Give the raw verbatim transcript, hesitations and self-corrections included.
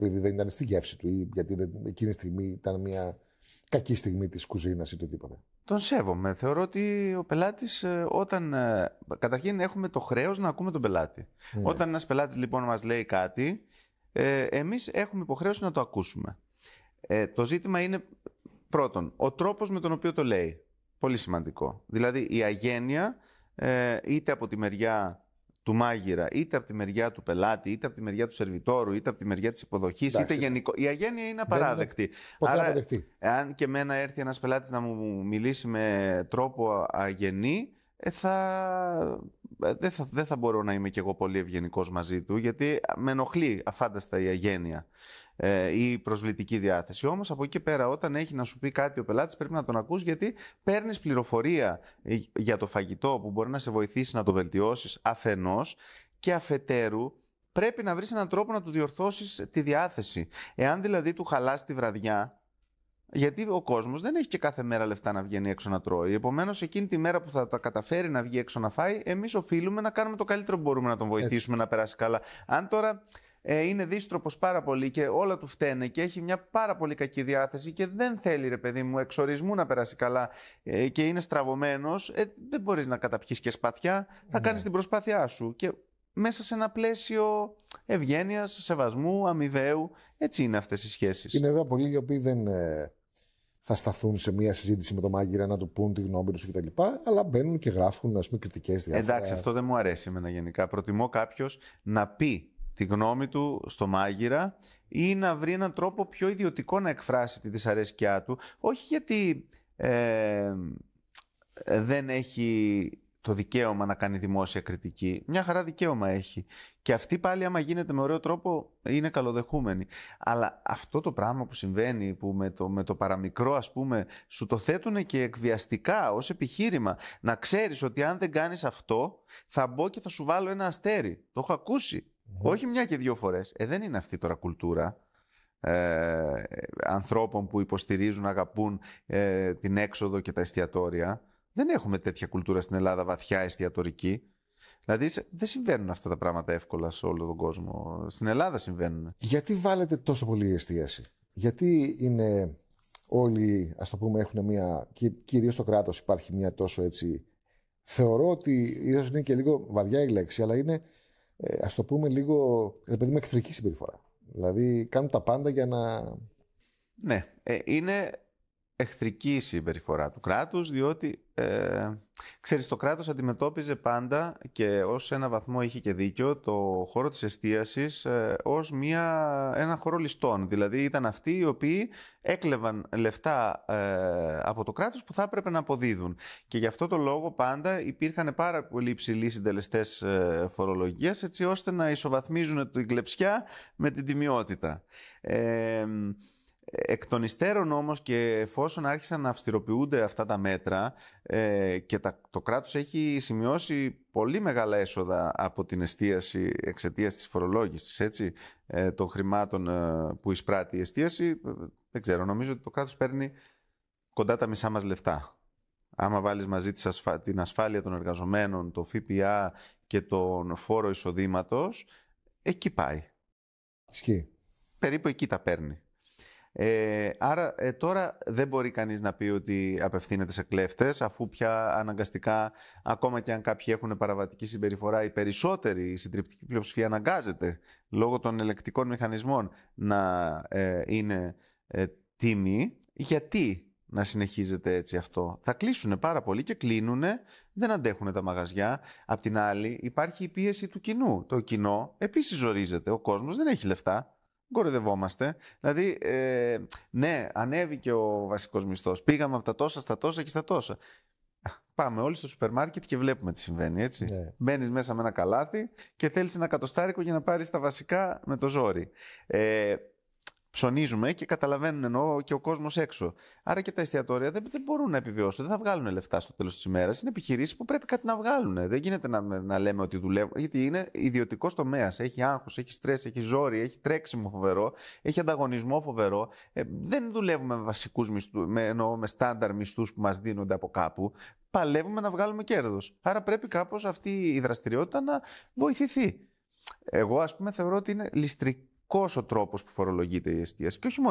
επειδή δεν ήταν στη γεύση του ή γιατί δεν, εκείνη τη στιγμή ήταν μια κακή στιγμή της κουζίνας ή το τίποτα. Τον σέβομαι. Θεωρώ ότι ο πελάτης όταν... Καταρχήν έχουμε το χρέος να ακούμε τον πελάτη. Mm. Όταν ένας πελάτης λοιπόν μας λέει κάτι, ε, εμείς έχουμε υποχρέωση να το ακούσουμε. Ε, το ζήτημα είναι πρώτον, ο τρόπος με τον οποίο το λέει. Πολύ σημαντικό. Δηλαδή η αγένεια ε, είτε από τη μεριά του μάγειρα, είτε από τη μεριά του πελάτη, είτε από τη μεριά του σερβιτόρου, είτε από τη μεριά της υποδοχής, είτε γενικό. Η αγένεια είναι απαράδεκτη. Ποτέ Άρα, αποδεκτή. αν και εμένα έρθει ένας πελάτης να μου μιλήσει με τρόπο αγενή, ε, θα... δεν θα, δεν θα μπορώ να είμαι κι εγώ πολύ ευγενικός μαζί του, γιατί με ενοχλεί αφάνταστα η αγένεια ε, ή η προσβλητική διάθεση. Όμως από εκεί και πέρα, όταν έχει να σου πει κάτι ο πελάτης, πρέπει να τον ακούς, γιατί παίρνεις πληροφορία για το φαγητό που μπορεί να σε βοηθήσει να το βελτιώσεις αφενός, και αφετέρου πρέπει να βρεις έναν τρόπο να του διορθώσεις τη διάθεση. Εάν δηλαδή του χαλάσει τη βραδιά, γιατί ο κόσμος δεν έχει και κάθε μέρα λεφτά να βγαίνει έξω να τρώει. Επομένως, εκείνη τη μέρα που θα τα καταφέρει να βγει έξω να φάει, εμείς οφείλουμε να κάνουμε το καλύτερο που μπορούμε να τον βοηθήσουμε. Έτσι. Να περάσει καλά. Αν τώρα ε, είναι δύστροπος πάρα πολύ και όλα του φταίνε και έχει μια πάρα πολύ κακή διάθεση και δεν θέλει, ρε παιδί μου, εξορισμού να περάσει καλά ε, και είναι στραβωμένος, ε, δεν μπορείς να καταπιείς και σπαθιά. Θα mm. κάνεις την προσπάθειά σου. Και μέσα σε ένα πλαίσιο ευγένειας, σεβασμού, αμοιβαίου. Έτσι είναι αυτές οι σχέσεις. Είναι βέβαια πολλοί οι οποίοι δεν ε, θα σταθούν σε μια συζήτηση με τον μάγειρα να του πούν τη γνώμη τους κτλ. Αλλά μπαίνουν και γράφουν, ας πούμε, κριτικές διάφορα. Εντάξει, αυτό δεν μου αρέσει εμένα γενικά. Προτιμώ κάποιος να πει τη γνώμη του στο μάγειρα ή να βρει έναν τρόπο πιο ιδιωτικό να εκφράσει τη δυσαρέσκειά του. Όχι γιατί ε, δεν έχει το δικαίωμα να κάνει δημόσια κριτική. Μια χαρά δικαίωμα έχει. Και αυτή πάλι, άμα γίνεται με ωραίο τρόπο, είναι καλοδεχούμενη. Αλλά αυτό το πράγμα που συμβαίνει, που με το, με το παραμικρό, ας πούμε, σου το θέτουν και εκβιαστικά ως επιχείρημα. Να ξέρεις ότι αν δεν κάνεις αυτό, θα μπω και θα σου βάλω ένα αστέρι. Το έχω ακούσει. Mm. Όχι μια και δύο φορές. Ε, δεν είναι αυτή τώρα κουλτούρα ε, ανθρώπων που υποστηρίζουν, αγαπούν ε, την έξοδο και τα εστιατόρια. Δεν έχουμε τέτοια κουλτούρα στην Ελλάδα βαθιά εστιατορική. Δηλαδή δεν συμβαίνουν αυτά τα πράγματα εύκολα σε όλο τον κόσμο. Στην Ελλάδα συμβαίνουν. Γιατί βάλετε τόσο πολύ η εστίαση? Γιατί είναι όλοι, ας το πούμε, έχουν μια, κυρίως στο κράτος υπάρχει μια τόσο έτσι, θεωρώ ότι ίσως είναι και λίγο βαριά η λέξη, αλλά είναι, ας το πούμε, λίγο, επειδή με εχθρική συμπεριφορά. Δηλαδή κάνουν τα πάντα για να... Ναι, ε, είναι εχθρική συμπεριφορά του κράτους, διότι ε, ξέρεις, το κράτος αντιμετώπιζε πάντα, και ως ένα βαθμό είχε και δίκιο, το χώρο της εστίασης ε, ως μια, ένα χώρο ληστών. Δηλαδή ήταν αυτοί οι οποίοι έκλεβαν λεφτά ε, από το κράτος που θα έπρεπε να αποδίδουν. Και γι' αυτό το λόγο πάντα υπήρχαν πάρα πολύ υψηλοί συντελεστές ε, φορολογίας, έτσι ώστε να ισοβαθμίζουν την κλεψιά με την τιμιότητα. Ε, Εκ των υστέρων όμως, και εφόσον άρχισαν να αυστηροποιούνται αυτά τα μέτρα ε, και τα, το κράτος έχει σημειώσει πολύ μεγάλα έσοδα από την εστίαση εξαιτίας της φορολόγησης, έτσι, ε, των χρημάτων ε, που εισπράττει η εστίαση, ε, δεν ξέρω, νομίζω ότι το κράτος παίρνει κοντά τα μισά μας λεφτά. Άμα βάλεις μαζί της ασφα... την ασφάλεια των εργαζομένων, το ΦΠΑ και τον φόρο εισοδήματος, εκεί πάει. Ισχύει. Περίπου εκεί τα παίρνει. Ε, άρα ε, τώρα δεν μπορεί κανείς να πει ότι απευθύνεται σε κλέφτες, αφού πια αναγκαστικά, ακόμα και αν κάποιοι έχουν παραβατική συμπεριφορά, οι περισσότεροι, η συντριπτική πλειοψηφία αναγκάζεται λόγω των ελεκτικών μηχανισμών να ε, είναι ε, τίμοι. Γιατί να συνεχίζεται έτσι αυτό? Θα κλείσουν πάρα πολύ και κλείνουνε, δεν αντέχουν τα μαγαζιά. Απ' την άλλη υπάρχει η πίεση του κοινού. Το κοινό επίσης ζορίζεται, ο κόσμος δεν έχει λεφτά. Κοροϊδευόμαστε. Δηλαδή, ε, ναι, ανέβηκε ο βασικός μισθός. Πήγαμε από τα τόσα στα τόσα και στα τόσα. Πάμε όλοι στο σούπερ μάρκετ και βλέπουμε τι συμβαίνει, έτσι. Yeah. Μπαίνεις μέσα με ένα καλάθι και θέλεις ένα κατοστάρικο για να πάρεις τα βασικά με το ζόρι. Ε, ψωνίζουμε και καταλαβαίνουν, εννοώ, και ο κόσμος έξω. Άρα και τα εστιατόρια δεν, δεν μπορούν να επιβιώσουν, δεν θα βγάλουν λεφτά στο τέλος της ημέρας. Είναι επιχειρήσεις που πρέπει κάτι να βγάλουν. Δεν γίνεται να, να λέμε ότι δουλεύουν, γιατί είναι ιδιωτικός τομέας. Έχει άγχος, έχει στρες, έχει ζόρι, έχει τρέξιμο φοβερό, έχει ανταγωνισμό φοβερό. Ε, δεν δουλεύουμε με βασικούς μισθούς, με, εννοώ, με στάνταρ μισθούς που μας δίνονται από κάπου. Παλεύουμε να βγάλουμε κέρδος. Άρα πρέπει κάπως αυτή η δραστηριότητα να βοηθηθεί. Εγώ, ας πούμε, θεωρώ ότι είναι ληστρικό ο τρόπος που φορολογείται η εστίαση. Και όχι μόνο